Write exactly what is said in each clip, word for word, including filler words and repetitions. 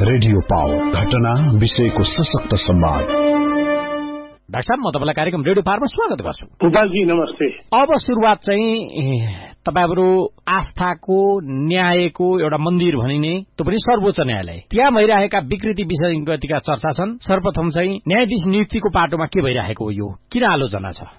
Radio power, घटना विषयको सशक्त संवाद। डाक्टर साहब, म तपाईलाई कार्यक्रम रेडियो पावरमा स्वागत गर्छु। गोपालजी नमस्ते। अब सुरुवात चाहिँ तपाईहरु आस्थाको न्यायको एउटा मन्दिर भनिने, त्यो पनि सर्वोच्च न्यायालय, त्यहाँ भइरहेका विकृति विसङ्गतिका चर्चा छन्। सर्वप्रथम चाहिँ न्यायाधीश नियुक्तिको पाटोमा के भइरहेको हो, यो किन आलोचना छ?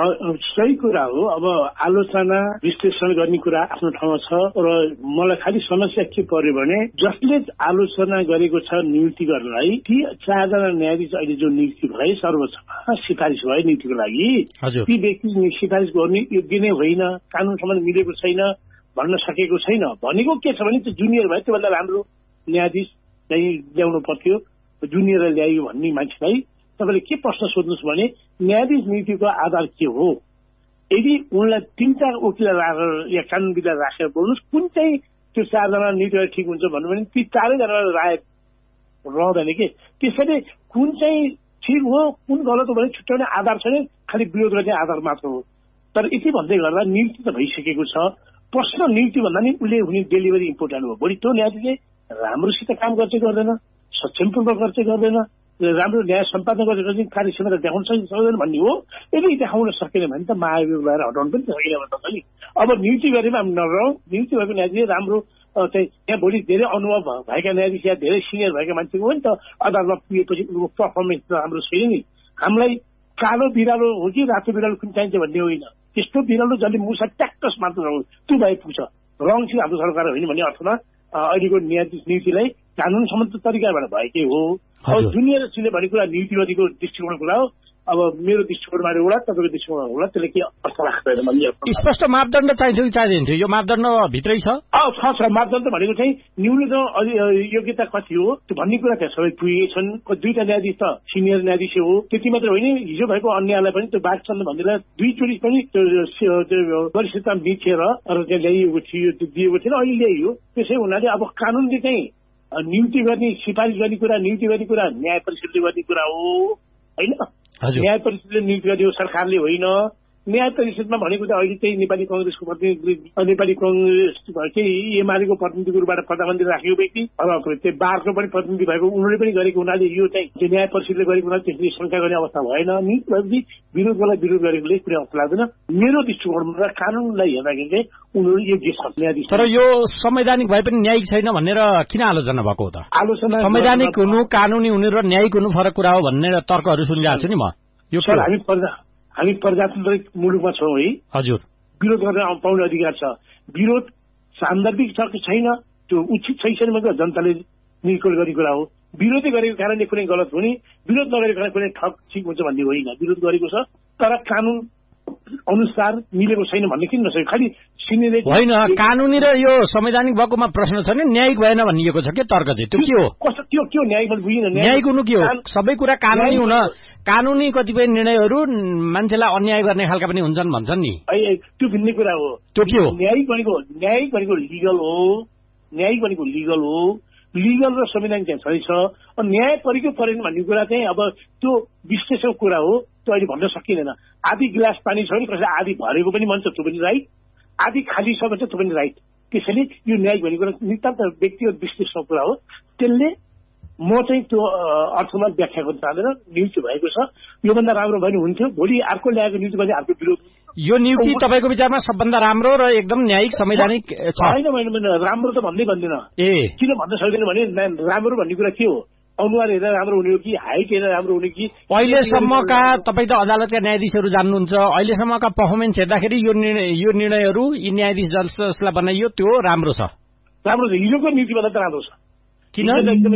सही कुरा हो। अब आलोचना विश्लेषण गर्ने कुरा आफ्नो ठाउँमा छ र मलाई खालि समस्या के पर्यो भने जसले आलोचना गरेको छ नियुक्ति गर्नलाई, ती चारजना न्यायाधीश अहिले जो नियुक्ति भए सर्वोच्चमा सिफारिस भए नियुक्तिको लागि, ती व्यक्ति सिफारिस गर्ने योग्य नै होइन, कानूनसँग मिलेको छैन भन्न सकेको छैन। भनेको के छ भने त्यो जुनियर भए त्योभन्दा राम्रो न्यायाधीश चाहिँ ल्याउनु पर्थ्यो, जुनियर ल्यायो भन्ने मान्छेलाई तपाईँले के प्रश्न सोध्नुहोस् भने न्यायाधीश नियुक्तिको आधार के हो? यदि उनलाई तीनटा वकिल राखेर या कानूनविद राखेर बोल्नुहोस्, कुन चाहिँ त्यो चारजना नियुक्ति ठिक हुन्छ भन्नु भने ती चारैजना राय रहँदैन के। त्यसैले कुन चाहिँ ठिक हो कुन गलत हो भने छुट्याउने आधार छैन, खालि विरोध गर्ने आधार मात्र हो। तर यति भन्दै गर्दा नियुक्ति त भइसकेको छ। प्रश्न नियुक्ति भन्दा नि उसले हुने डेलिभरी इम्पोर्टेन्ट हो। भोलि त्यो न्यायाधीशले राम्रोसित काम गर्दै गर्दैन, सक्षमपूर्वक गर्दै गर्दैन, राम्रो न्याय सम्पादन गरेर कार्यक्षमता देखाउन सक्दैन भन्ने हो। यदि देखाउन सकेन भने त महाभियोग भएर हटाउनु पनि सकिन भन्छ नि। अब नियुक्ति गरेमा हामी नरहौँ। नियुक्ति भएको न्यायाधीश राम्रो चाहिँ यहाँ भोलि धेरै अनुभव भएका न्यायाधीश या धेरै सिनियर भएका मान्छेको हो नि त, अदालतमा पुगेपछि उनको पर्फर्मेन्स त राम्रो छैन नि। हामीलाई कालो बिरालो हो कि रातो बिरालो कुन चाहिन्छ भन्ने होइन। त्यस्तो बिरालो जसले मुसा ट्याक्टस मात्र हो त्यो भए पुग्छ। रङ चाहिँ हाम्रो सरकार होइन भन्ने अर्थमा अहिलेको न्यायाधीश नियुक्तिलाई कानून सम्मत तरिकाबाट भएकै हो। अब जुनियर सिनियर भन्ने कुरा नियुक्तिवादीको दृष्टिकोण कुरा हो। अब मेरो दृष्टिकोणबाट एउटा, तपाईँको दृष्टिकोणबाट एउटा, त्यसले के अर्थ लाग्दैन भन्ने स्पष्ट मापदण्ड चाहिन्छ कि चाहिँदैन थियो? यो मापदण्ड भित्रै छ? छ छ मापदण्ड भनेको चाहिँ न्यूनतम योग्यता कति हो त्यो भन्ने कुरा त्यहाँ सबै पुगेकै छन्। दुईटा न्यायाधीश त सिनियर न्यायाधीश हो। त्यति मात्र होइन, हिजो भएको अन्यलाई पनि त्यो बाँच्छन् भनेर दुईचोटि पनि वरिष्ठता मिचेर र त्यहाँ ल्याइएको थियो, दिएको थिएन, अहिले ल्याइयो। त्यसै हुनाले अब कानूनले चाहिँ नियुक्ति गर्ने, सिफारिस गर्ने कुरा, नियुक्ति गर्ने कुरा न्याय परिषदले गर्ने कुरा हो होइन। न्याय परिषदले नियुक्ति गर्ने हो, सरकारले होइन। न्याय परिषदमा भनेको त अहिले चाहिँ नेपाली कंग्रेसको प्रतिनिधि, नेपाली कंग्रेस केही एमालेको प्रतिनिधिको रूपबाट प्रधानमन्त्री राखेको व्यक्ति, अब त्यो बारको पनि प्रतिनिधि भएको उनीहरूले पनि गरेको हुनाले यो चाहिँ न्याय परिषदले गरेको हुनाले त्यसले शङ्का गर्ने अवस्था भएन। नियुक्ति भएपछि विरोधलाई विरोध गरेकोले कुनै अवस्था लाग्दैन। मेरो दृष्टिकोणबाट कानूनलाई हेर्दाखेरि चाहिँ उनीहरू योग्य छ न्यायाधीश। तर यो संवैधानिक भए पनि न्यायिक छैन भनेर किन आलोचना भएको हो त? आलोचना संवैधानिक हुनु, कानूनी हुनु र न्यायिक हुनु फरक कुरा हो भन्ने तर्कहरू सुनिरहेको छु नि म। यो सर हामी हामी प्रजातान्त्रिक मुलुकमा छौँ है। हजुर, विरोध गर्न पाउने अधिकार छ। विरोध सान्दर्भिक छ कि छैन त्यो उचित छ कि छैन भनेर जनताले निर्णय गर्ने कुरा हो। विरोधै गरेको कारणले कुनै गलत हुने, विरोध नगरेको कारण कुनै ठग ठिक हुन्छ भन्ने होइन। विरोध गरेको छ तर कानून अनुसार मिलेको छैन भन्ने किन नसक्यो? खालि सिनियर होइन, कानूनी र यो संवैधानिक भएकोमा प्रश्न छ नि, न्यायिक भएन भनिएको छ के तर्क चाहिँ? त्यो के हो? कस्तो त्यो के हो न्यायिक? बुझिन न्यायिक हुनु के हो? सबै कुरा कानूनी हुन, कानूनी कतिपय निर्णयहरू मान्छेलाई अन्याय गर्ने खालका पनि हुन्छन् भन्छन् नि। त्यो भिन्नै कुरा हो। त्यो के हो? न्यायिक भनेको न्यायिक भनेको लिगल हो। न्यायिक भनेको लिगल हो। लिगल र संवैधानिक चाहिँ सही छ। न्याय परेको परेन भन्ने कुरा चाहिँ अब त्यो विश्लेषणको कुरा हो। त्यो अहिले भन्न सकिँदैन। आधी गिलास पानी छ भने कसैले आधी भरेको पनि भन्छ, त्यो पनि राइट। आधी खाली छ भने त्यो पनि राइट। त्यसैले यो न्यायिक भन्ने कुरा नितान्त व्यक्तिगत विश्लेषणको कुरा हो। त्यसले म चाहिँ त्यो अर्थमा व्याख्या गर्न चाहँदैन। नियुक्ति भएको छ, योभन्दा राम्रो भयो भने हुन्थ्यो। भोलि अर्को ल्याएको नियुक्ति भने अर्को विरोध। यो नियुक्ति तपाईँको विचारमा सबभन्दा राम्रो र एकदम न्यायिक संवैधानिक छ? होइन होइन, राम्रो त भन्दै भन्दैन। ए किन भन्न सक्दैन भने राम्रो भन्ने कुरा के हो? अनुहार हेरेर राम्रो हुने हो कि हाइट हेरेर राम्रो हुने कि? अहिलेसम्मका तपाईँ त अदालतका न्यायाधीशहरू जान्नुहुन्छ, अहिलेसम्मका पर्फर्मेन्स हेर्दाखेरि यो निर्णय यो निर्णयहरू यी न्यायाधीश जसलाई बनाइयो त्यो राम्रो छ? राम्रो छ। हिजोको नियुक्तिभन्दा त राम्रो छ। किन?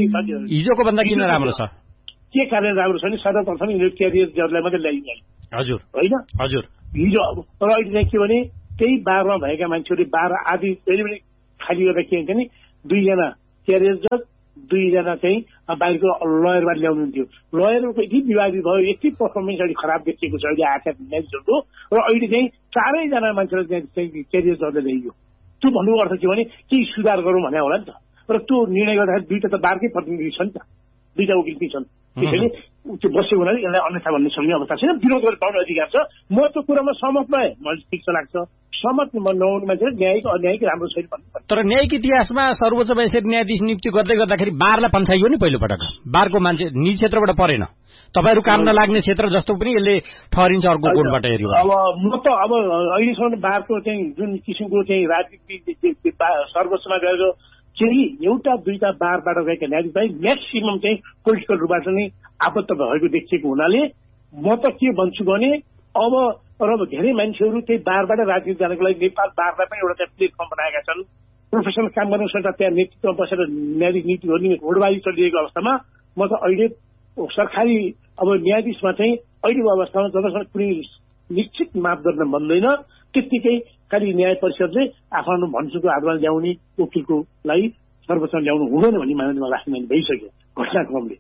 हिजोको भन्दा किन राम्रो छ? के कारण राम्रो छ भने सर्वप्रथम यिनीहरू क्यारियर जजलाई मात्रै ल्याइन्छ। हजुर होइन हजुर। हिजो तर अहिले चाहिँ के भने त्यही बारमा भएका मान्छेहरूले बाह्र आदि जहिले पनि खाली गर्दा के हुन्छ नि, दुईजना क्यारियर जज, दुईजना चाहिँ बाहिरको लयरबाट ल्याउनुहुन्थ्यो। लयरको यति विवादित भयो, यति पर्फर्मेन्स अहिले खराब देखिएको छ अहिले आएका न्यायाधीशहरूको, र अहिले चाहिँ चारैजना मान्छेलाई चाहिँ क्यारियर जजले ल्याइयो। त्यो भन्नुको अर्थ के भने केही सुधार गरौँ भने होला नि त। र त्यो निर्णय गर्दाखेरि दुईटा त बारकै प्रतिनिधि छ नि त। दुईटा वकिल पनि छन् त्यसैले त्यो बसेको हुनाले यसलाई अन्यथा भन्ने सक्ने अवस्था छैन विरोध गरेर पाउने अधिकार छ म त्यो कुरामा सहमत भए मलाई ठिक छ लाग्छ सहमत नहुने मान्छे न्यायिक अन्यायिक राम्रो छैन भन्नु तर न्यायिक इतिहासमा सर्वोच्च यसरी न्यायाधीश नियुक्ति गर्दै गर्दाखेरि बारलाई पन्छाइयो नि पहिलो पटक बारको मान्छे निजी क्षेत्रबाट परेन तपाईहरु काम नलाग्ने क्षेत्र जस्तो पनि यसले ठहरिन्छ अर्को कोणबाट हेर्यो अब म त अब अहिलेसम्म बारको चाहिँ जुन किसिमको चाहिँ राजनीति सर्वोच्चमा गएर चाहिँ एउटा दुईटा बारबाट गएका न्यायाधीशलाई म्याक्सिमम चाहिँ पोलिटिकल रूपबाट नै आबद्ध भएको देखिएको हुनाले म त के भन्छु भने अब र धेरै मान्छेहरू त्यही बारबाट राजनीति जानको लागि नेपाल बारलाई पनि एउटा चाहिँ प्लेटफर्म बनाएका छन् प्रोफेसनल काम गर्ने संस्था त्यहाँ नेतृत्वमा बसेर न्यायाधीश नीति गर्ने होडबाजी चलिरहेको अवस्थामा म त अहिले सरकारी अब न्यायाधीशमा चाहिँ अहिलेको अवस्थामा जबसम्म कुनै निश्चित मापदण्ड बन्दैन त्यत्तिकै खालि न्याय परिषदले आफ्नो भन्सुको आधारमा ल्याउने वकिलकोलाई सर्वोच्चमा ल्याउनु हुँदैन भन्ने मान्यतामा राख्ने भइसक्यो घटनाक्रमले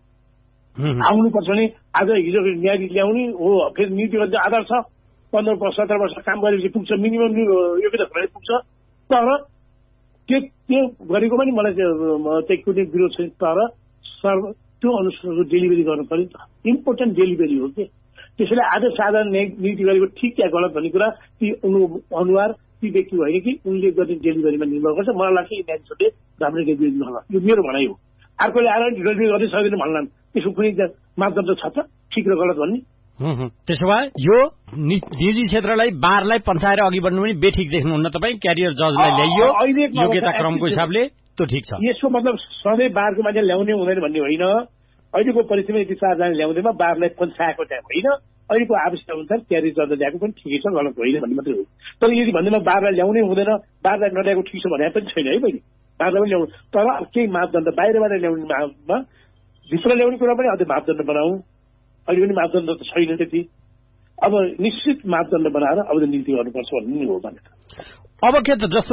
आउनुपर्छ भने आज हिजो न्यायाधीश ल्याउने हो फेरि नीति गर्ने आधार छ पन्ध्र वर्ष सत्र वर्ष काम गरेपछि पुग्छ मिनिमम योग्यता भएर पुग्छ तर त्यो त्यो गरेको पनि मलाई चाहिँ कुनै विरोध छैन तर सर्व त्यो अनुसारको डेलिभरी गर्नु पर्यो नि त इम्पोर्टेन्ट डेलिभरी हो कि त्यसैले आज साधारण नीति गरेको ठिक या गलत भन्ने कुरा ती अनुहार ती व्यक्ति होइन कि उनले गर्ने डेलिभरीमा निर्भर गर्छ मलाई लाग्छ न्यायाधीशहरूले राम्रो डेलिभरी दिनु होला यो मेरो भनाइ हो अर्कोले आएर डेलिभरी गर्दै सक्दैन भन्लान् त्यसको कुनै मापदण्ड छ त ठिक र गलत भन्ने त्यसो भए यो निजी क्षेत्रलाई बारलाई पन्छाएर अघि बढ्नु पनि बेठिक देख्नुहुन्न तपाईँ क्यारियर जजलाई ल्याइयो योग्यता क्रमको हिसाबले त्यो ठिक छ यसको मतलब सधैँ बारको मान्छे ल्याउने हुँदैन भन्ने होइन अहिलेको परिस्थितिमा यदि चारजना ल्याउँदैमा बारलाई पन्छाएको टाइम होइन अहिलेको आवश्यकता अनुसार क्यारियर जज ल्याएको पनि ठिकै छ गलत होइन भन्ने मात्रै हो तर यदि भन्दैमा बारलाई ल्याउनै हुँदैन बारलाई नल्याएको ठिक छ भने पनि छैन है बहिनी बारलाई पनि ल्याउनु तर केही मापदण्ड बाहिरबाट ल्याउनेमा भित्र ल्याउने कुरा पनि अझै मापदण्ड बनाऊ अहिले पनि मापदण्ड त छैन त्यति अब निश्चित मापदण्ड बनाएर अब नीति गर्नुपर्छ भन्ने हो भने अब के त जस्तो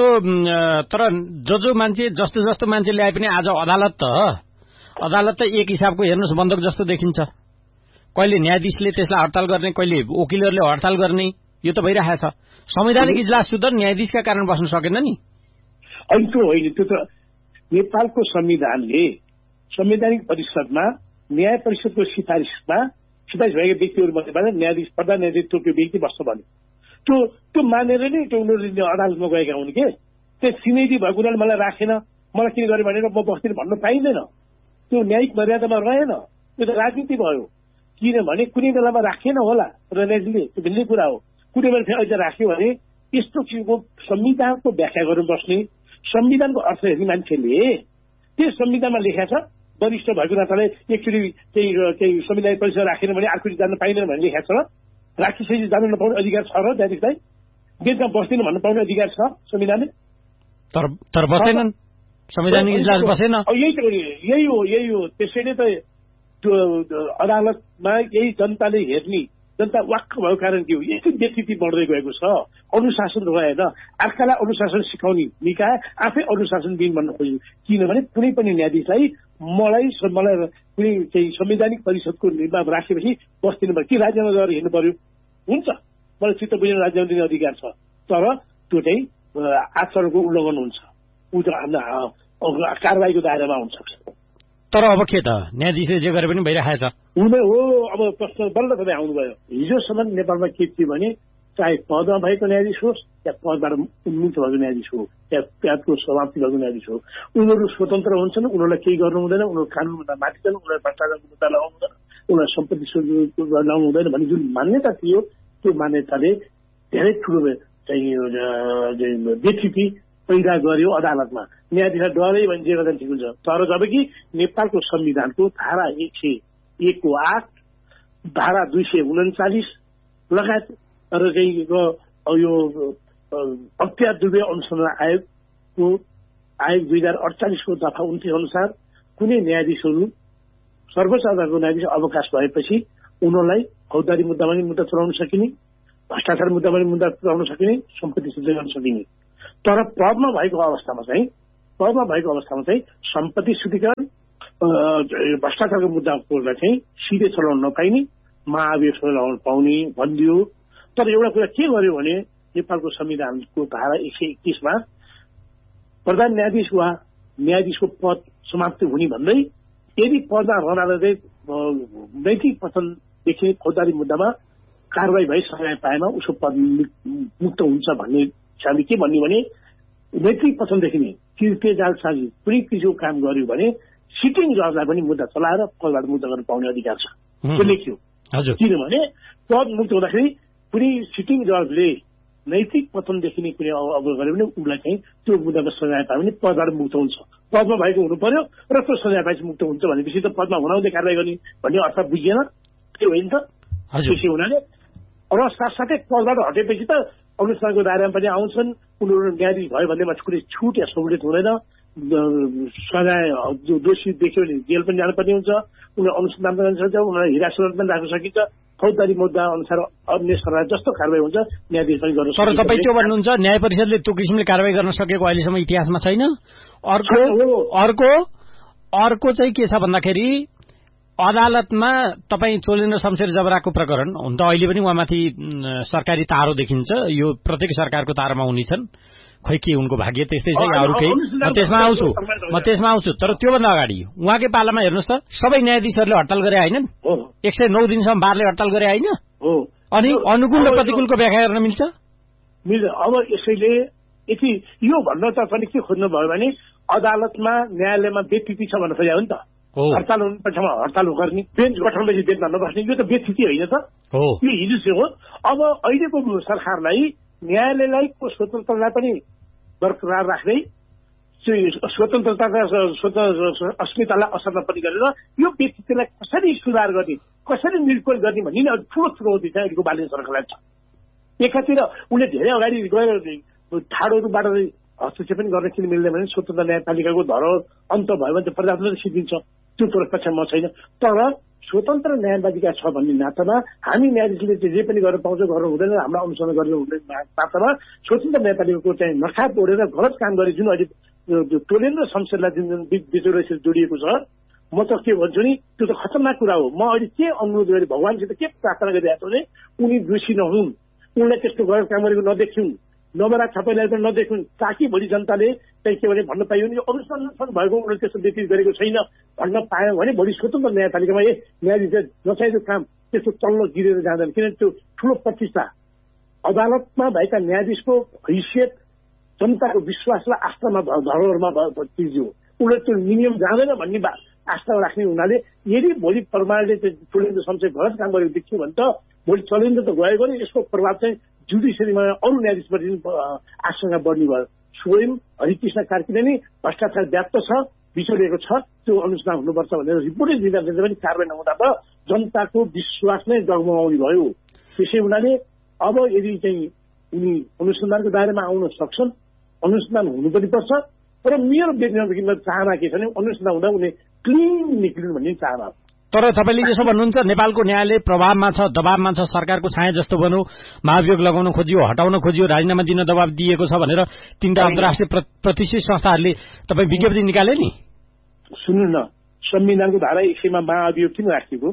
तर जो जो मान्छे जस्तो जस्तो मान्छे ल्याए पनि आज अदालत त अदालत त एक हिसाबको हेर्नुहोस् बन्दक जस्तो देखिन्छ कहिले न्यायाधीशले त्यसलाई हडताल गर्ने कहिले वकिलहरूले हडताल गर्ने यो त भइरहेको छ संवैधानिक इजलास सुधर न्यायाधीशका कारण बस्न सकेन नि अहिले त्यो होइन त्यो त नेपालको संविधानले संवैधानिक परिषदमा न्याय परिषदको सिफारिसमा सिफारिस भएका व्यक्तिहरू मध्येबाट न्यायाधीश प्रधान न्यायाधीश तोकेको व्यक्ति बस्छ भन्यो त्यो त्यो मानेर नै त्यो उनीहरूले अदालतमा गएका हुन् के त्यो सिनेजी भएको हुनाले मलाई राखेन मलाई के गरेँ भनेर म बस्दिनँ भन्नु पाइँदैन त्यो न्यायिक मर्यादामा रहेन त्यो त राजनीति भयो किनभने कुनै बेलामा राखेन होला र न्यायाधीशले त्यो भिन्नै कुरा हो कुनै बेला फेरि अहिले राख्यो भने यस्तो किसिमको संविधानको व्याख्या गर्नु बस्ने संविधानको अर्थ हेर्ने मान्छेले त्यो संविधानमा लेखेको छ वरिष्ठ भएको नाताले एकचोटि केही केही संविधान परिषद राखेन भने अर्कोचोटि जान पाइँदैन भन्ने लेखेको छ राखिसकेपछि जानु नपाउने अधिकार छ र न्यायाधीशलाई बेचमा बस्दैन भन्नु पाउने अधिकार छ संविधानले तर बसेनन् संवैधानिक इजलास बसेन यही त यही हो यही हो त्यसैले त त्यो अदालतमा यही जनताले हेर्ने जनता वाक्क भएको कारण के हो यति व्यक्ति बढ्दै गएको छ अनुशासन रहेन अर्कालाई अनुशासन सिकाउने निकाय आफै अनुशासन दिन भन्न खोज्यो किनभने कुनै पनि न्यायाधीशलाई मलाई मलाई कुनै चाहिँ संवैधानिक परिषदको निर्माण राखेपछि बस्दिनु भयो कि राज्यमा गएर हेर्नु पर्यो हुन्छ मलाई चित्त बुझेर राज्यमा दिने अधिकार छ तर त्यो चाहिँ आचरणको उल्लङ्घन हुन्छ ऊ त कारवाहीको दायरामा हुन सक्छ तर अब के त न्यायाधीशले जे गरे पनि भइरहेको छ हुँदै हो अब प्रश्न बल्ल तपाईँ आउनुभयो हिजोसम्म नेपालमा के थियो भने चाहे पदमा भएको न्यायाधीश होस् या पदबाट उन्मुक्त भएको न्यायाधीश हो या पदको समाप्ति भएको न्यायाधीश हो उनीहरू स्वतन्त्र हुन्छन् उनीहरूलाई केही गर्नु हुँदैन उनीहरू कानूनभन्दा माथि छन् उनीहरू भ्रष्टाचारको मुद्दा लगाउनु हुँदैन उनीहरू सम्पत्ति लगाउनु हुँदैन भन्ने जुन मान्यता थियो त्यो मान्यताले धेरै ठुलो चाहिँ व्यथिति पैदा गर्यो अदालतमा न्यायाधीशलाई डरै भने जे गर्दा ठिक हुन्छ तर जबकि नेपालको संविधानको धारा एक सय एकको आठ धारा दुई सय उन्चालिस लगायत र चाहिँ यो अख्तियार दुर्व्यय अनुसन्धान आयोगको आयोग दुई हजार अडचालिसको दफा उन्तिस अनुसार कुनै न्यायाधीशहरू सर्वोच्च अदालतको न्यायाधीश अवकाश भएपछि उनीहरूलाई फौजदारी मुद्दामा पनि मुद्दा चलाउन सकिने भ्रष्टाचार मुद्दामा पनि मुद्दा चलाउन सकिने सम्पत्ति सिद्ध गर्न सकिने तर पदमा भएको अवस्थामा चाहिँ पदमा भएको अवस्थामा चाहिँ सम्पत्ति शुद्धिकरण भ्रष्टाचारको मुद्दाहरूलाई चाहिँ सिधै चलाउन नपाइने महाभियोग चलाउन पाउने भनिदियो तर एउटा कुरा के गर्यो भने नेपालको संविधानको धारा एक सय एकतिसमा प्रधान न्यायाधीश वा न्यायाधीशको पद समाप्त हुने भन्दै यदि पदमा रहनाले चाहिँ नैतिक पतनदेखि फौजदारी मुद्दामा कारवाही भई सजाय पाएमा उसको पद मुक्त हुन्छ भन्ने हिसाबले के भन्ने भने नैतिक पतनदेखि नै किर्ते जालसाजी कुनै किसिमको काम गर्यो भने सिटिङ जजलाई पनि मुद्दा चलाएर पदबाट मुक्त गर्न पाउने अधिकार छ त्यो लेखियो। किनभने पद मुक्त हुँदाखेरि कुनै सिटिङ जजले नैतिक पतनदेखि नै कुनै अवगत गर्यो भने उसलाई चाहिँ त्यो मुद्दामा सजाय पायो भने पदबाट मुक्त हुन्छ। पदमा भएको हुनु पर्यो र त्यो सजाय पाएपछि मुक्त हुन्छ भनेपछि त पदमा हुनाउँदै कारवाही गर्ने भन्ने अर्थ बुझिएन, त्यो होइन त। त्यसै हुनाले र साथसाथै पदबाट हटेपछि त अनुष्ठानको दायरामा पनि आउँछन्, उनीहरू न्यायाधीश भयो भन्नेमा कुनै छुट या सहुलियत हुँदैन। सजाय जो दोषी देख्यो भने जेल पनि जानुपर्ने हुन्छ, उनीहरू अनुसन्धान पनि गर्न सकिन्छ, उनीहरूलाई हिरासतमा पनि राख्न सकिन्छ। फौजदारी मुद्दा अनुसार अन्य सरकार जस्तो कारवाही हुन्छ न्यायाधीश पनि गर्न सक्छ। तर तपाईँ त्यो भन्नुहुन्छ न्याय परिषदले त्यो किसिमले कारवाही गर्न सकेको अहिलेसम्म इतिहासमा छैन। अर्को अर्को अर्को चाहिँ के छ भन्दाखेरि अदालतमा तपाईँ चोलेन्द्र शमशेर जबराको प्रकरण हुन त अहिले पनि उहाँमाथि सरकारी तारो देखिन्छ, यो प्रत्येक सरकारको तारोमा हुनेछन्, खै के उनको भाग्य त्यस्तै छ या अरू केही, म त्यसमा आउँछु म त्यसमा आउँछु तर त्योभन्दा अगाडि उहाँकै पालामा हेर्नुहोस् त सबै न्यायाधीशहरूले हडताल गरे होइनन्, एक सय नौ दिनसम्म बारले हडताल गरे होइन, अनि अनुकूल र प्रतिकूलको व्याख्या गर्न मिल्छ मिल्छ। अब यसैले यति यो भन्न त पनि के खोज्नु भयो भने अदालतमा न्यायालयमा बेतिथि छ भन्न खोज्यो नि त। हडताल हुने पक्षमा हडताल गर्ने, बेन्च गठनपछि बेन्चमा नबस्ने, यो त बेतिथि होइन त, यो हिजो हो। अब अहिलेको सरकारलाई न्यायालयलाई स्वतन्त्रतालाई पनि बरकरार राख्दै स्वतन्त्रताका अस्मितालाई असर नपर्ने गरेर यो व्यक्तिलाई कसरी सुधार गर्ने, कसरी निर्कोल गर्ने भन्ने ठुलो चुनौती चाहिँ अहिलेको बालिन सरकारलाई छ। एकातिर उनले धेरै अगाडि गएर ठाडोहरूबाट हस्तक्षेप पनि गर्न किन मिल्दैन भने स्वतन्त्र न्यायपालिकाको धरोहर अन्त भयो भने त प्रजातन्त्र सिद्धिन्छ, त्यो पक्षमा छैन। तर स्वतन्त्र न्यायपालिका छ भन्ने नातामा हामी न्यायाधीशले जे पनि गर्न पाउँछ गर्नु हुँदैन, हाम्रो अनुसन्धान गर्नु हुँदैन नातामा स्वतन्त्र न्यायपालिकाको चाहिँ नखा तोडेर गलत काम गरे जुन अहिले चोलेन्द्र शमशेरलाई जुन जुन बिचौलियासित जोडिएको छ, म त के भन्छु नि त्यो त खतरनाक कुरा हो। म अहिले के अनुरोध गरेँ भगवान्सित के प्रार्थना गरिरहेको छु भने उनी दोषी नहुन्, उनलाई त्यस्तो गलत काम गरेको नदेखिउन्, नबरा छपाईलाई पनि नदेखुन्, ताकि भोलि जनताले चाहिँ के भने भन्न पाइयो नि अनुसन्धान भएको उनीहरूले त्यस्तो व्यतीत गरेको छैन भन्न पायो भने भोलि स्वतन्त्र न्यायपालिकामा ए न्यायाधीश नचाहिँदो काम त्यस्तो तल्लो गिरेर जाँदैन। किनभने त्यो ठुलो प्रतिष्ठा अदालतमा भएका न्यायाधीशको हैसियत जनताको विश्वासलाई आस्थामा धरोहरमा चिज हो, उनीहरू त्यो नियम जाँदैन भन्ने आस्था राख्ने हुनाले यदि भोलि परमाणुले चोलेन्द्र शमशेर गलत काम गरेको देखियो भने त भोलि चोलेन्द्र त गएको नि यसको प्रभाव चाहिँ जुडिसियरीमा अरू न्यायाधीशप्रति आशंका बढ्ने भयो। स्वयं हरिकृष्ण कार्कीले नै भ्रष्टाचार व्याप्त छ, बिचोलिएको छ, त्यो अनुसन्धान हुनुपर्छ भनेर रिपोर्टै दिँदा दिँदा पनि कारवाही नहुँदा त जनताको विश्वास नै डगमगाउने भयो। त्यसै हुनाले अब यदि चाहिँ उनी अनुसन्धानको दायरामा आउन सक्छन्, अनुसन्धान हुनु पनि पर्छ। तर मेरो व्यक्तिगत चाहना के छ भने अनुसन्धान हुँदा उनी क्लिन निक्लिनु भन्ने चाहना। तर तपाईँले यसो भन्नुहुन्छ नेपालको न्यायालय प्रभावमा छ, दबावमा छ, सरकारको छाया जस्तो बन्यो, महाभियोग लगाउन खोजियो, हटाउन खोजियो, राजीनामा दिन दबाव दिएको छ भनेर तीनटा अन्तर्राष्ट्रिय प्रतिष्ठित संस्थाहरूले तपाईँ विज्ञप्ति निकाले नि। सुन्नु न, संविधानको धारा एक सयमा महाअभियोग किन राखिएको?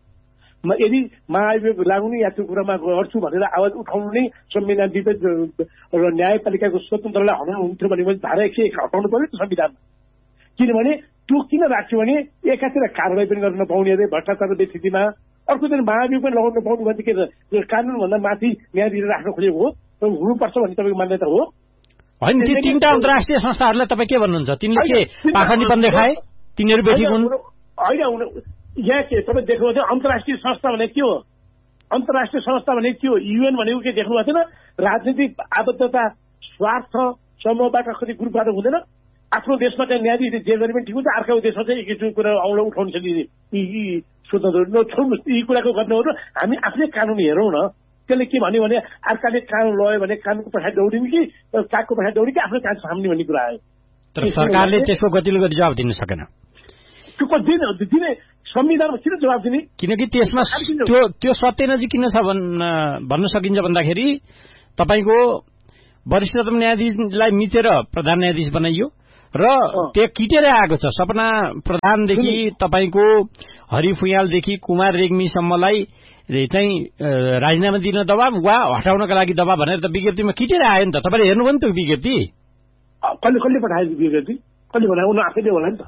यदि महाअभियोग लाग्नु या त्यो कुरामा गर्छु भनेर आवाज उठाउनु नै संविधान विपरीत र न्यायपालिकाको स्वतन्त्रलाई हटाउनु हुन्थ्यो भने धारा एक सय एक हटाउनु पर्यो त संविधानमा। किनभने त्यो किन राख्यो भने एकातिर कारवाही पनि गर्न नपाउने अरे भ्रष्टाचारको व्यतिथिमा, अर्कोतिर महाभियोग पनि लगाउन नपाउने भने के कानूनभन्दा माथि न्यायाधीश राख्न खोजेको हो, हुनुपर्छ भन्ने तपाईँको मान्यता हो होइन? ती तीनटा अन्तर्राष्ट्रिय संस्थाहरूलाई तपाईँ के भन्नुहुन्छ? तिनले के पाखण्डीपन देखाए? तिनीहरू बेठी हुन् होइन? यहाँ के तपाईँ देख्नु थियो अन्तर्राष्ट्रिय संस्था भनेको के हो? अन्तर्राष्ट्रिय संस्था भनेको के हो? युएन भनेको के देख्नु भएको थिएन? राजनीतिक आबद्धता, स्वार्थ समूहबाट कति ग्रुपबाट हुँदैन। आफ्नो देशमा चाहिँ न्यायाधीश जे गरे पनि ठिक हुन्छ, अर्काको देशमा चाहिँ एक किसिमको कुरा औँला उठाउनु सक्ने यी स्वतन्त्र छोड्नु, यी कुराको गर्ने हो र हामी आफ्नै कानुन हेरौँ न। त्यसले के भन्यो भने अर्काले कानुन लयो भने कानुनको पछाडि दौडिने कि कागको पछाडि दौडिने कि आफ्नो कान साम्ने भन्ने कुरा आयो। तर सरकारले त्यसको गतिलो गरी जवाब दिन सकेन। त्यो दिन दिने संविधानमा किन जवाब दिने? किनकि त्यसमा त्यो त्यो सत्य नजिक किन छ भन्न सकिन्छ भन्दाखेरि तपाईँको वरिष्ठतम न्यायाधीशलाई मिचेर प्रधान न्यायाधीश बनाइयो र त्यो किटेर आएको छ। सपना प्रधानदेखि तपाईँको हरि फुयालदेखि कुमार रेग्मीसम्मलाई चाहिँ राजीनामा दिन दबाब वा हटाउनका लागि दबाब भनेर त विज्ञप्तिमा किटेर आयो नि त। तपाईँले हेर्नुभयो नि त्यो विज्ञप्ति? कसले कसले पठाएको विज्ञप्ति? कसले बनायो? उनीहरू आफैले होला नि त।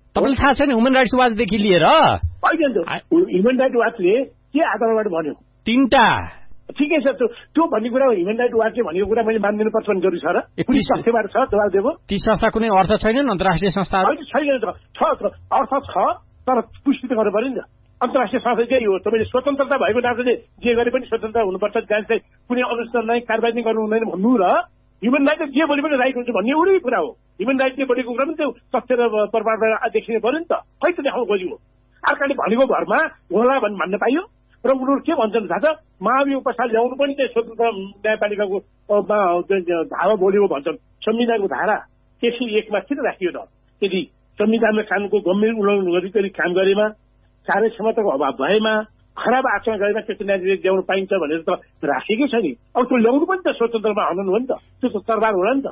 तपाईँलाई थाहा छ नि ह्युमन राइट्स वाचदेखि लिएर ह्युमन राइट वाचले के आधारबाट भन्यो तीनटा ठिकै छ त्यो भन्ने कुरा ह्युमन राइट वाचले भनेको कुरा मैले मानिदिनु पर्छ भने जरुरी छ र कुनै तथ्यबाट छ जवाब दिएको ती संस्था कुनै अर्थ छैन अन्तर्राष्ट्रिय संस्थाहरू छैन छ अर्थ छ तर पुष्टि त गर्नु पर्यो नि त अन्तर्राष्ट्रिय संस्था चाहिँ हो तपाईँले स्वतन्त्रता भएको नाताले जे गरे पनि स्वतन्त्र हुनुपर्छ त्यहाँ चाहिँ कुनै अनुष्ठान नै कारबाही नै गर्नु हुँदैन भन्नु र ह्युमन राइट जे बोले पनि राइट हुन्छ भन्ने एउटै कुरा हो ह्युमन राइटले बोलेको कुरा पनि त्यो तथ्य र प्रमाणबाट देखिनु पर्यो नि त खै त देखाउनु खोज्यो अर्काले भनेको भरमा होला भन्न पाइयो र उनीहरू के भन्छन् थाहा छ महाभियोग पछाडि ल्याउनु पनि चाहिँ स्वतन्त्र न्यायपालिकाको धारा बोलेको भन्छन् संविधानको धारा एक सय एकमा किन राखियो त यदि संविधानमा कानुनको गम्भीर उल्लङ्घन गरी कहिले काम गरेमा कार्य क्षमताको अभाव भएमा खराब आचरण गरेमा त्यस्तो न्यायाधीश ल्याउनु पाइन्छ भनेर त राखेकै छ नि अब त्यो ल्याउनु पनि त स्वतन्त्रमा हुनु हो नि त त्यो त तरबार होला नि त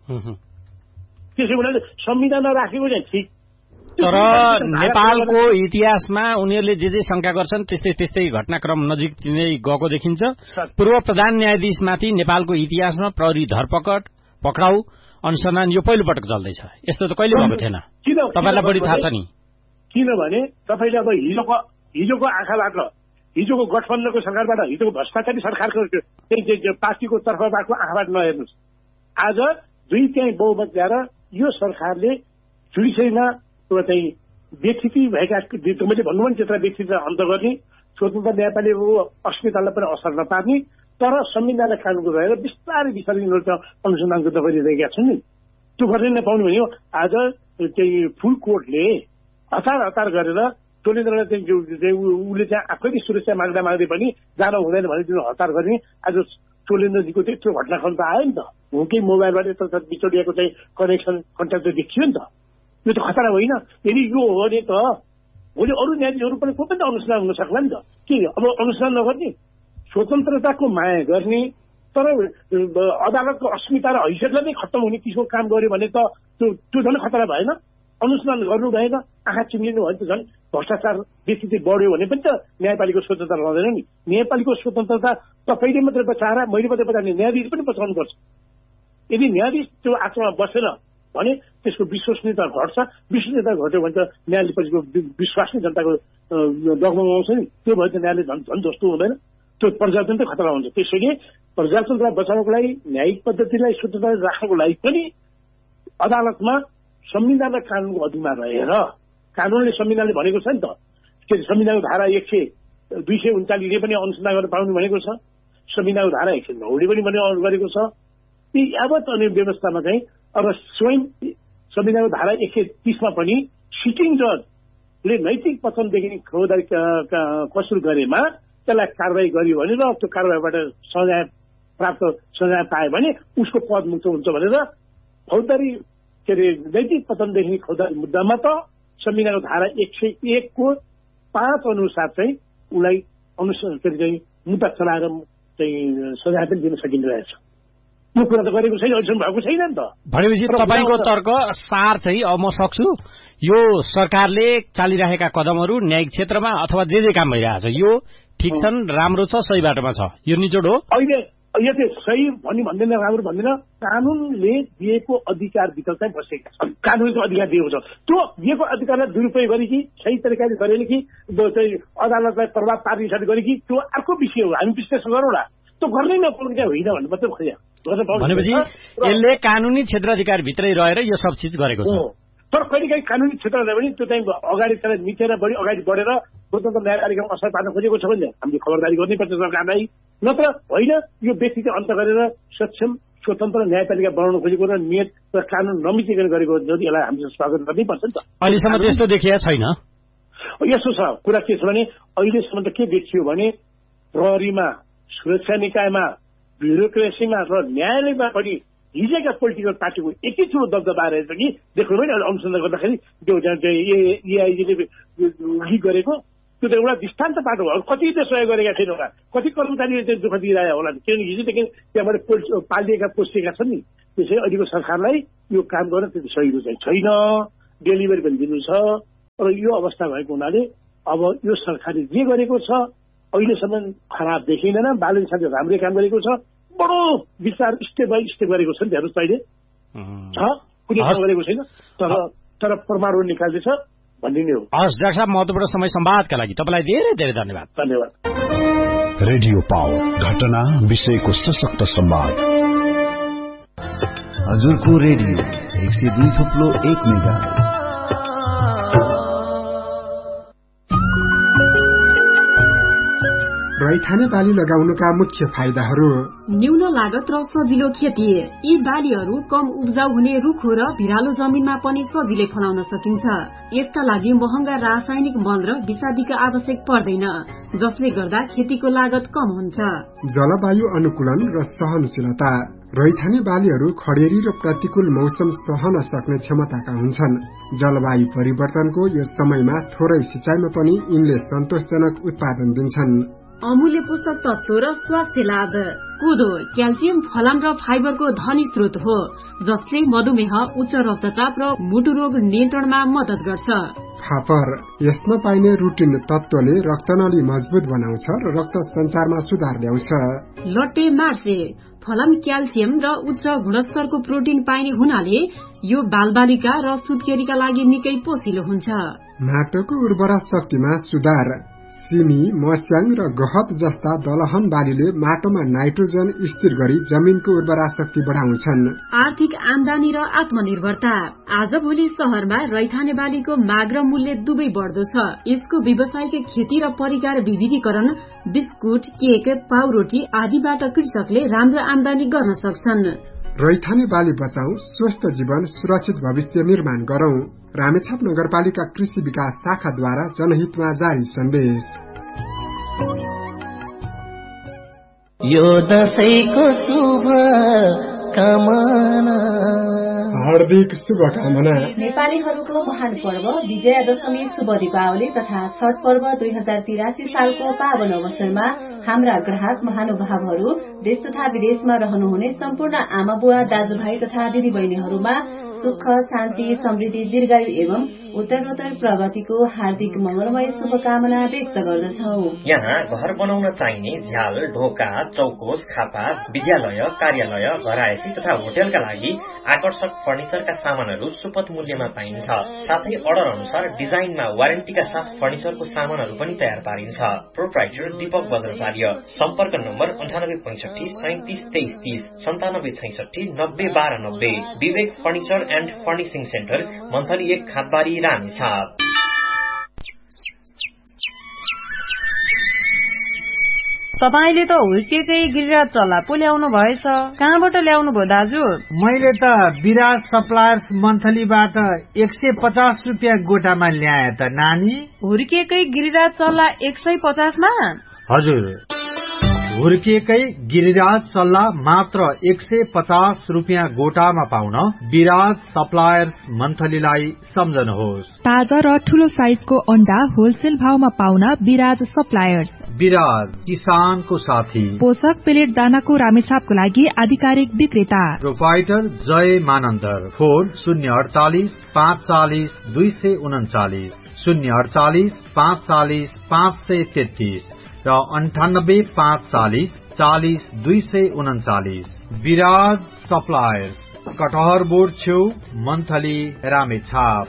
त्यसै हुनाले संविधानमा राखेको चाहिँ ठिक तर नेपालको इतिहासमा उनीहरूले जे जे शंका गर्छन् त्यस्तै त्यस्तै घटनाक्रम नजिक नै गएको देखिन्छ पूर्व प्रधान न्यायाधीशमाथि नेपालको इतिहासमा प्रहरी धरपकड पक्राउ अनुसन्धान यो पहिलो पटक चल्दैछ यस्तो त कहिले भएको थिएन तपाईँलाई बढी थाहा छ नि किनभने तपाईँले अब हिजोको हिजोको आँखाबाट हिजोको गठबन्धनको सरकारबाट हिजोको भ्रष्टाचारी सरकारको पार्टीको तर्फबाट आँखाबाट नहेर्नुहोस् आज दुई त्यही बहुमत ल्याएर यो सरकारले जुडिसियरीमा चाहिँ व्यक्ति भएका मैले भन्नु पनि त्यत्र व्यक्तिलाई अन्त गर्ने स्वतन्त्र न्यायपालिकाको अस्मितालाई पनि असर नपार्ने तर संविधान कानुनको रहेर बिस्तारै बिस्तारै यिनीहरू अनुसन्धान गर्दा गरिरहेका छन् नि त्यो गर्न नपाउनु भने आज चाहिँ फुल कोर्टले हतार हतार गरेर टोलेन्द्रलाई चाहिँ उसले चाहिँ आफैले सुरक्षा माग्दा माग्दै पनि जान हुँदैन भने त्यो हतार गर्ने आज टोलेन्द्रजीको चाहिँ त्यो घटनाक्रम त आयो नि त उनकै मोबाइलबाट यता बिचौलियाको चाहिँ कनेक्सन कन्ट्याक्ट देखियो नि त यो त खतरा होइन यदि यो हो भने त भोलि अरू न्यायाधीशहरू पनि को पनि अनुसन्धान हुन सक्ला नि त के अब अनुसन्धान नगर्ने स्वतन्त्रताको माया गर्ने तर अदालतको अस्मिता र हैसियतलाई नै खत्तम हुने किसिमको काम गर्यो भने त त्यो त्यो झन् खतरा भएन अनुसन्धान गर्नु भएन आँखा चिम्लिनु भयो त झन् भ्रष्टाचार बेसी चाहिँ बढ्यो भने पनि त न्यायपालिकाको स्वतन्त्रता रहँदैन नि न्यायपालिकाको स्वतन्त्रता तपाईँले मात्रै बचाएर मैले मात्रै बचाउने न्यायाधीश पनि बचाउनुपर्छ यदि न्यायाधीश त्यो आत्मा बसेन भने त्यसको विश्वसनीयता घट्छ विश्वसनीयता घट्यो भने त न्यायालयपछिको विश्वास नै जनताको डगमगाउँछ नि त्यो भयो त न्यायालय झन् झन् जस्तो हुँदैन त्यो प्रजातन्त्र खतरा हुन्छ त्यसैले प्रजातन्त्रलाई बचाउनको लागि न्यायिक पद्धतिलाई स्वतन्त्र राख्नको लागि पनि अदालतमा संविधान र कानूनको अधीनमा रहेर कानूनले संविधानले भनेको छ नि त के संविधानको धारा एक सय दुई सय उन्चालिसले पनि अनुसन्धान गर्न पाउनु भनेको छ संविधानको धारा एक सय नौले पनि भने गरेको छ ती यावत अनि व्यवस्थामा चाहिँ अब स्वयं संविधानको धारा एक सय तीसमा पनि सिटिङ जजले नैतिक पतनदेखि फौजदारी कसुर गरेमा त्यसलाई कारवाही गरियो भने र त्यो कारवाहीबाट सजाय प्राप्त सजाय पायो भने उसको पद मुक्त हुन्छ भनेर फौजदारी के अरे नैतिक पतनदेखि फौजदारी मुद्दामा त संविधानको धारा एक सय एकको पाँच अनुसार चाहिँ उसलाई अनुसार के अरे मुद्दा चलाएर चाहिँ सजाय पनि दिन सकिरहेछ त्यो कुरा त गरेको छैन अहिलेसम्म भएको छैन नि त भनेपछि तपाईँको तर्क सार चाहिँ अब म सक्छु यो सरकारले चालिरहेका कदमहरू न्यायिक क्षेत्रमा अथवा जे जे काम भइरहेछ यो ठिक छन् राम्रो छ सही बाटोमा छ यो निचोड हो अहिले यो चाहिँ सही भनी भन्दैन राम्रो भन्दैन कानूनले दिएको अधिकारभित्र चाहिँ बसेका छन् कानूनको अधिकार दिएको छ त्यो दिएको अधिकारलाई दुरुपयोग गरे कि सही तरिकाले गरेन कि चाहिँ अदालतलाई प्रभाव पार्ने हिसाबले गरे कि त्यो अर्को विषय हो हामी विश्लेषण गरौँला त्यो गर्नै नपाउने चाहिँ होइन भन्ने मात्रै खोज्या भनेपछि यसले कानूनी क्षेत्राधिकारभित्रै रहेर यो सब चिज गरेको छ तर कहिलेकाहीँ कानूनी क्षेत्रलाई पनि त्यो चाहिँ अगाडि त्यसलाई मिचेर बढी अगाडि बढेर स्वतन्त्र न्यायपालिकामा असर पार्न खोजेको छ भने हामीले खबरदारी गर्नैपर्छ सरकारलाई नत्र होइन यो व्यक्ति चाहिँ अन्त गरेर सक्षम स्वतन्त्र न्यायपालिका बनाउन खोजेको र नियत र कानून नमिचिकन गरेको जति यसलाई हामीले स्वागत गर्नैपर्छ नि त अहिलेसम्म त्यस्तो देखिया छैन यस्तो छ कुरा के छ भने अहिलेसम्म त के देखियो भने प्रहरीमा सुरक्षा निकायमा ब्युरोक्रेसीमा र न्यायालयमा पनि हिजोका पोलिटिकल पार्टीको एकैचोटि दबदबा रहेछ कि देख्नुभयो नि अहिले अनुसन्धान गर्दाखेरि त्यो एआइजीले लिक गरेको त्यो त एउटा दृष्टान्त पाटो हो कति त सहयोग गरेका छैन होला कति कर्मचारीले चाहिँ दुःख दिइरहेको होला किनभने हिजोदेखि त्यहाँबाट पालिएका पोस्टिएका छन् नि त्यसै अहिलेको सरकारलाई यो काम गर्न त्यति सहिलो चाहिँ छैन डेलिभरी पनि दिनु छ र यो अवस्था भएको हुनाले अब यो सरकारले जे गरेको छ अहिलेसम्म खराब देखिँदैन बालन साथी राम्रै काम गरेको छ बडो विचार स्टेप बाई स्टेप गरेको छ नि हेर्नुहोस् अहिले छ कुनै काम गरेको छैन तर तर परमाणु निकाल्दैछ भनिने हो। हस् डाक्टर साहब, महत्त्वपूर्ण समय संवादका लागि तपाईँलाई धेरै धेरै धन्यवाद। धन्यवाद। रेडियो पाउ, घटना विषयको सशक्त संवाद। हजुरको रेडियो एक सय दुई थुप्लो एक मेगा। रैथाने बाली लगाउनुका मुख्य फाइदाहरू: न्यून लागत र सजिलो खेती। यी बालीहरू कम उब्जाउ हुने रुखो र भिरालो जमिनमा पनि सजिलै फलाउन सकिन्छ। यसका लागि महँगा रासायनिक मल र विषादीको आवश्यक पर्दैन, जसले गर्दा खेतीको लागत कम हुन्छ। जलवायु अनुकूलन र सहनशीलता। रैथाने बालीहरू खडेरी र प्रतिकूल मौसम सहन सक्ने क्षमताका हुन्छन्। जलवायु परिवर्तनको यस समयमा थोरै सिंचाइमा पनि यिनले सन्तोषजनक उत्पादन दिन्छन्। अमूल्य पोषक तत्व र स्वास्थ्य लाभ। कोदो क्याल्सियम, फलाम र फाइबरको धनी स्रोत हो, जसले मधुमेह, उच्च रक्तचाप र मुटु रोग नियन्त्रणमा मद्दत गर्छ। फापर यसमा पाइने रुटिन तत्वले रक्तनली मजबुत बनाउँछ र रक्त सञ्चारमा सुधार ल्याउँछ। लट्टे मार्से फलाम क्याल्सियम र उच्च गुणस्तरको प्रोटिन पाइने हुनाले यो बालबालिका र सुत्केरीका लागि निकै पोसिलो हुन्छ। माटोको उर्वरा शक्तिमा सुधार। सिमी, मस्याङ र गहत जस्ता दलहन बालीले माटोमा नाइट्रोजन स्थिर गरी जमिनको उर्वरा शक्ति बढाउँछन्। आर्थिक आमदानी र आत्मनिर्भरता। आजभोलि शहरमा रैथाने बालीको माग र मूल्य दुवै बढ्दो छ। यसको व्यावसायिक खेती र परिकार विविधीकरण, बिस्कुट, केक, पाउरोटी आदिबाट कृषकले राम्रो आमदानी गर्न सक्छन्। रैथाने बाली बचाऊ, स्वस्थ जीवन, सुरक्षित भविष्य निर्माण गरौं। रामेछाप नगरपालिका कृषि विकास शाखाद्वारा जनहितमा जारी सन्देश। यो दशैंको शुभ कामना। हार्दिक शुभकामना। नेपालीहरूको महान पर्व विजयादशमी शुभ दीपावली तथा छठ पर्व दुई हजार तिरासी सालको पावन अवसरमा हाम्रा ग्राहक महानुभावहरू देश तथा विदेशमा रहनुहुने सम्पूर्ण आमा बुवा दाजुभाइ तथा दिदी बहिनीहरूमा सुख, शान्ति, समृद्धि, दीर्घायु एवं उत्तरोत्तर प्रगतिको हार्दिक मंगलमय शुभकामना व्यक्त गर्दछौं। यहाँ घर बनाउन चाहिने झ्याल, ढोका, चौकोस, खापा, विद्यालय, कार्यालय, घरायसी तथा होटेलका लागि आकर्षक फर्निचरका सामानहरू सुपथ मूल्यमा पाइन्छ। साथै अर्डर अनुसार डिजाइनमा वारेन्टीका साथ फर्निचरको सामानहरू पनि तयार पारिन्छ। प्रोप्राइटर दीपक वज्राचार्य। सम्पर्क नम्बर अन्ठानब्बे पैंसठी सैतिस तेइस तीस सन्तानब्बे छैसठी नब्बे बाह्र नब्बे। विवेक furniture and furnishing centre, monthly एक, खातबारी, रामेछाप। तपाईले त हुर्केकै गिरिराज चल्ला पो ल्याउनु भएछ, कहाँबाट ल्याउनु भयो दाजु? मैले त विराज सप्लायर्स मन्थलीबाट एक सय पचास रुपियाँ गोटामा ल्याए त नानी। हुर्केकै गिरिराज चल्ला एक सय पचासमा? हजुर, हुर्किएकै गिरिराज चल्ला मात्र एक सय पचास रुपियाँ गोटामा पाउन विराज सप्लायर्स मन्थलीलाई सम्झनुहोस्। ताजा र ठूलो साइजको अण्डा होलसेल भावमा पाउन विराज सप्लायर्स। विराज किसानको साथी। पोषक पेलेट दानाको रामेछापको लागि आधिकारिक विक्रेता। प्रोपाइटर जय मानन्दर। फोन शून्य अडचालिस पाँच चालिस दुई सय उन्चालिस, शून्य अडचालिस पाँच चालिस पाँच सय तेत्तीस र अन्ठानब्बे पाँच चालिस चालिस दुई सय उन्चालिस। विराज सप्लायर्स, कटहर बोर्ड छेउ, मन्थली, रामेछाप।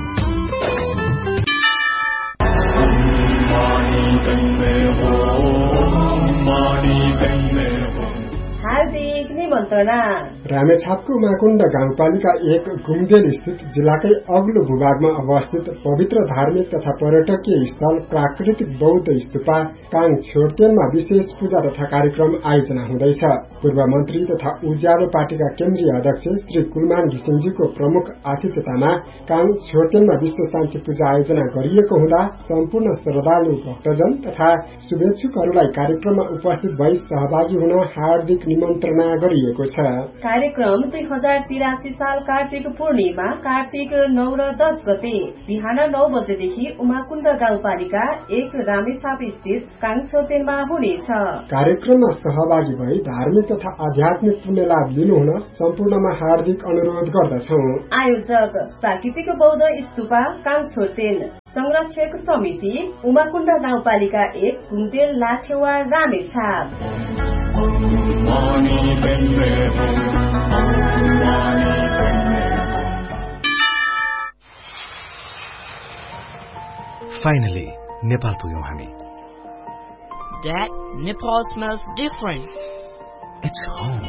हार्दिक निमन्त्रणा। रामेछापको माकुण्ड गाउँपालिका एक घुमदेल स्थित जिल्लाकै अग्लो भूभागमा अवस्थित पवित्र धार्मिक तथा पर्यटकीय स्थल प्राकृतिक बौद्ध स्तूपा काङ छोर्तेनमा विशेष पूजा तथा कार्यक्रम आयोजना हुँदैछ। पूर्व मन्त्री तथा उज्यालो पार्टीका केन्द्रीय अध्यक्ष श्री कुलमान घिसिङजीको प्रमुख आतिथ्यतामा काङ छोर्तेनमा विश्व शान्ति पूजा आयोजना गरिएको हुँदा सम्पूर्ण श्रद्धालु भक्तजन तथा शुभेच्छुकहरूलाई कार्यक्रममा उपस्थित भई सहभागी हुन हार्दिक निमन्त्रणा गरिएको छ। कार्यक्रम दुई हजार तिरासी साल कार्तिक पूर्णिमा कार्तिक नौ र दस गते बिहान नौ बजेदेखि उमाकुण्ड गाउँपालिका एक रामेछाप स्थित काङछोतेनमा हुनेछ। कार्यक्रममा सहभागी भई धार्मिक तथा आध्यात्मिक पुण्य लाभ लिनुहुन सम्पूर्णमा हार्दिक अनुरोध गर्दछौ। आयोजक प्राकृतिक बौद्ध स्तूपा काङछोतेन, संरक्षक समिति उमाकुण्ड गाउँपालिका एक घुमदेल लाछेवा रामेछाप। फाइनली नेपाल पुग्यौं हामी। Dad, Nepal smells different. It's home.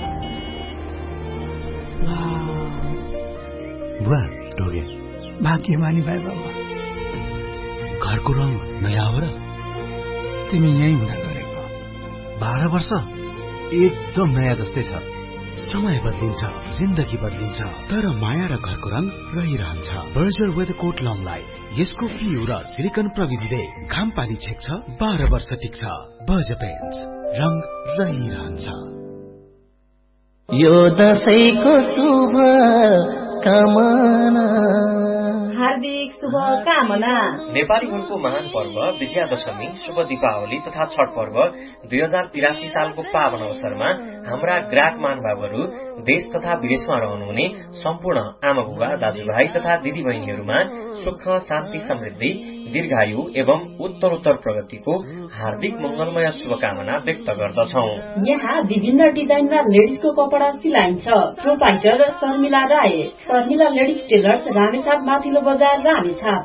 Wow. बुवा डोगे भाग्यमानी भाइ बाबा। घरको रङ नयाँ हो र? तिमी यही हुँदा गरेको बाह्र वर्ष एकदम नयाँ जस्तै छ। समय बदलिन्छ, जिन्दगी बदलिन्छ, तर माया र घरको रङ रहिरहन्छ। बर्जर वेदकोट लङ लाइफ, यसको फिउ र सिलिकन प्रविधिले घाम पानी छेक्छ, बाह्र वर्ष टिक्छ। बर्जर पेन्ट्स, रङ रहिरहन्छ। यो दशैंको शुभ कामना, हार्दिक शुभकामना। नेपालीहरूको महान पर्व विजयादशमी, शुभ दीपावली तथा छठ पर्व दुई हजार तिरासी सालको पावन अवसरमा हाम्रा ग्राहक महानुभावहरू देश तथा विदेशमा रहनुहुने सम्पूर्ण आमा बुबा दाजुभाइ तथा दिदी बहिनीहरूमा सुख शान्ति समृद्धि दीर्घायु एवं उत्तरोत्तर प्रगतिको हार्दिक मंगलमय शुभकामना व्यक्त गर्दछौ। यहाँ विभिन्न डिजाइनमा लेडिजको कपडा सिलाइन्छ। प्रोपाइटर शर्मिला राय, शर्मिला लेडिज टेलर्स, रामेछाप माथिल्लो बजार, रामेछाप।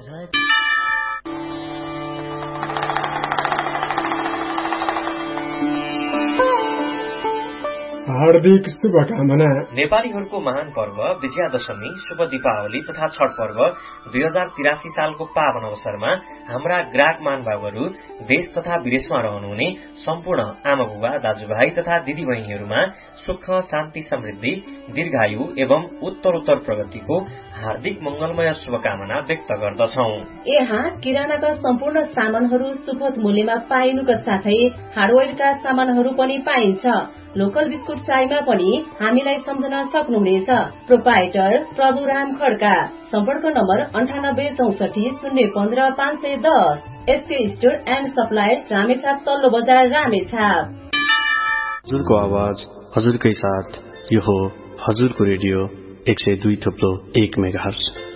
हार्दिक शुभकामना। नेपालीहरूको महान पर्व विजयादशमी, शुभ दीपावली तथा छठ पर्व दुई हजार तिरासी सालको पावन अवसरमा हाम्रा ग्राहक महानुभावहरू देश तथा विदेशमा रहनुहुने सम्पूर्ण आमा बुबा दाजुभाइ तथा दिदी बहिनीहरूमा सुख शान्ति समृद्धि दीर्घायु एवं उत्तरोत्तर प्रगतिको हार्दिक मंगलमय शुभकामना व्यक्त गर्दछौ। यहाँ किरानाका सम्पूर्ण सामानहरू सुपथ मूल्यमा पाइनुका साथै हार्डवेयरका सामानहरू पनि पाइन्छ। लोकल बिस्कुट चायमा पनि हामीलाई सम्झन सक्नुहुनेछ। प्रोपाइटर प्रभुराम खड्का, सम्पर्क नम्बर अन्ठानब्बे चौसठी शून्य पन्ध्र पाँच सय दस। SK store and suppliers, Ramechhap तल्लो बजार, रामेछाप। हजुरको आवाज हजुरकै साथ, यो हो हजुरको रेडियो एक सय दुई थप्लो एक मेगाहर्ज।